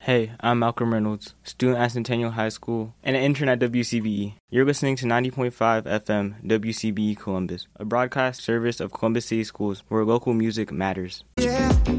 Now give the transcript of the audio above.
Hey, I'm Malcolm Reynolds, student at Centennial High School and an intern at WCBE. You're listening to 90.5 FM WCBE Columbus, a broadcast service of Columbus City Schools where local music matters. Yeah.